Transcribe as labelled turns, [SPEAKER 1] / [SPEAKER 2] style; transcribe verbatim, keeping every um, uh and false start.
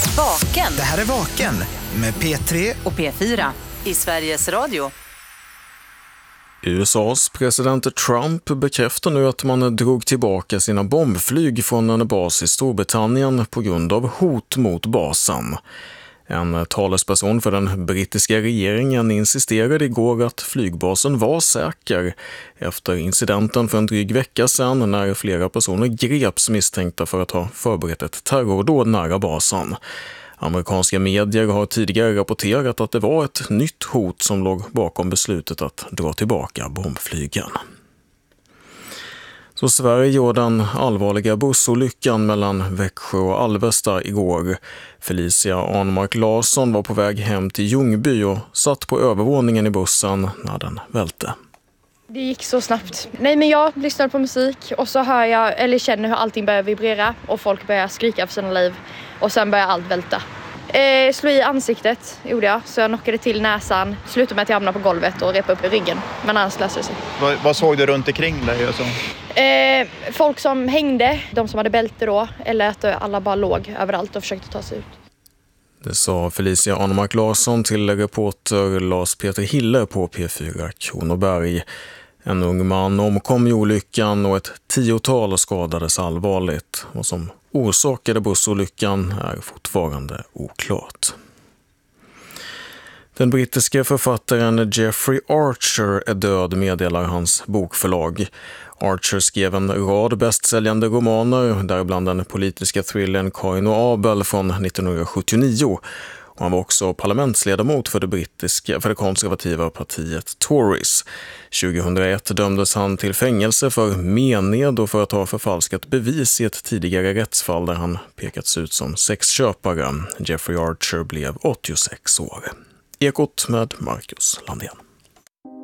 [SPEAKER 1] Vaken.
[SPEAKER 2] Det här är Vaken med P tre
[SPEAKER 1] och P fyra i Sveriges Radio.
[SPEAKER 3] U S A:s president Trump bekräftar nu att man drog tillbaka sina bombflyg från en bas i Storbritannien på grund av hot mot basen. En talesperson för den brittiska regeringen insisterade igår att flygbasen var säker efter incidenten för en dryg vecka sedan när flera personer greps misstänkta för att ha förberett ett terrordåd nära basen. Amerikanska medier har tidigare rapporterat att det var ett nytt hot som låg bakom beslutet att dra tillbaka bombflygen. Så Sverige gjorde den allvarliga bussolyckan mellan Växjö och Alvesta igår. Felicia Arnmark Larsson var på väg hem till Ljungby och satt på övervåningen i bussen när den välte.
[SPEAKER 4] Det gick så snabbt. Nej, men jag lyssnar på musik och så hör jag, eller känner hur allting börjar vibrera och folk börjar skrika för sina liv och sen börjar allt välta. Eh, slå i ansiktet gjorde jag, så jag knockade till näsan, slutade med att jag hamnade på golvet och repade upp i ryggen, men annars löste det sig.
[SPEAKER 5] Vad, vad såg du runt omkring dig? Och så?
[SPEAKER 4] Eh, folk som hängde, de som hade bälte då, eller att alla bara låg överallt och försökte ta sig ut.
[SPEAKER 3] Det sa Felicia Arnmark Larsson till reporter Lars Peter Hille på P fyra Kronoberg. En ung man omkom i olyckan och ett tiotal skadades allvarligt. Vad som orsakade bussolyckan är fortfarande oklart. Den brittiska författaren Jeffrey Archer är död, meddelar hans bokförlag. Archer skrev en rad bästsäljande romaner, däribland den politiska thrillern Kain och Abel från nittonhundrasjuttionio. Och han var också parlamentsledamot för det brittiska för det konservativa partiet Tories. tjugohundraett dömdes han till fängelse för mened och för att ha förfalskat bevis i ett tidigare rättsfall där han pekats ut som sexköpare. Jeffrey Archer blev åttiosex år. Ekot med Marcus Landén.